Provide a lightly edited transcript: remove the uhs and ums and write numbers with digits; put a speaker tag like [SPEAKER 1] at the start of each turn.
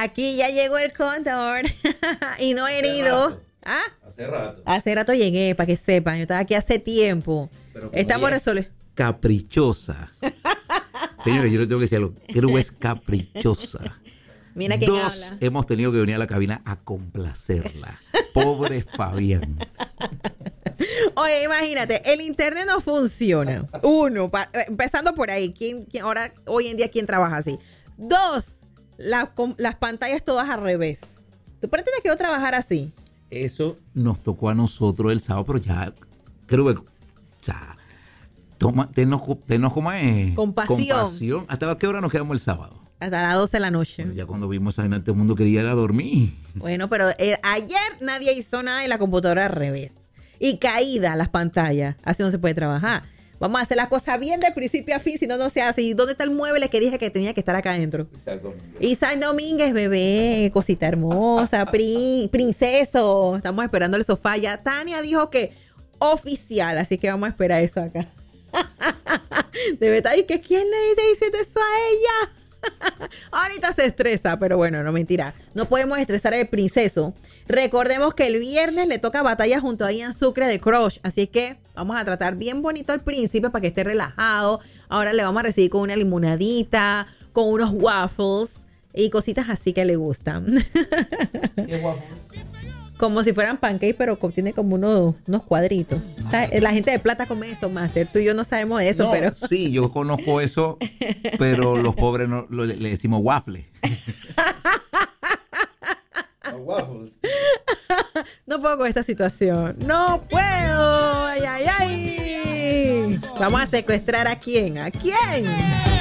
[SPEAKER 1] Aquí ya llegó el cóndor y no herido. ¿Ah?
[SPEAKER 2] Hace rato.
[SPEAKER 1] Hace rato llegué, para que sepan. Yo estaba aquí hace tiempo. Estamos resolviendo.
[SPEAKER 2] Caprichosa. Señores, yo le tengo que decir algo. Creo es caprichosa.
[SPEAKER 1] Mira quién
[SPEAKER 2] Dos
[SPEAKER 1] habla.
[SPEAKER 2] hemos tenido que venir a la cabina a complacerla. Pobre Fabián.
[SPEAKER 1] Oye, imagínate, el internet no funciona. Uno, empezando por ahí. Ahora, hoy en día, ¿quién trabaja así? Dos, las pantallas todas al revés. ¿Tú pretendes que yo trabajar así?
[SPEAKER 2] Eso nos tocó a nosotros el sábado, pero ya creo que... O sea, tenos como es...
[SPEAKER 1] Compasión.
[SPEAKER 2] ¿Hasta qué hora nos quedamos el sábado?
[SPEAKER 1] Hasta las 12 de la noche.
[SPEAKER 2] Bueno, ya cuando vimos a todo el mundo quería ir a dormir.
[SPEAKER 1] Bueno, pero ayer nadie hizo nada y la computadora al revés. Y caída las pantallas. Así no se puede trabajar. Vamos a hacer las cosas bien de principio a fin, si no, no se hace. ¿Y dónde está el mueble que dije que tenía que estar acá adentro? Isaac Domínguez, bebé, cosita hermosa, princeso. Estamos esperando el sofá. Ya Tania dijo que oficial, así que vamos a esperar eso acá. Debe estar ahí que ¿quién le dice diciendo eso a ella? Ahorita se estresa, pero bueno, no mentira. No podemos estresar al princeso. Recordemos que el viernes le toca batalla junto a Ian Sucre de Crush. Así que vamos a tratar bien bonito al príncipe para que esté relajado. Ahora le vamos a recibir con una limonadita, con unos waffles y cositas así que le gustan.
[SPEAKER 2] ¿Qué waffles?
[SPEAKER 1] Como si fueran pancakes, pero tiene como unos cuadritos. La gente de plata come eso, Master. Tú y yo no sabemos de eso,
[SPEAKER 2] No,
[SPEAKER 1] pero...
[SPEAKER 2] Sí, yo conozco eso, pero los pobres no, le decimos waffle.
[SPEAKER 3] Waffles.
[SPEAKER 1] No puedo con esta situación. ¡No puedo! ¡Ay, ay, ay! Vamos a secuestrar ¿a quién? ¿A quién?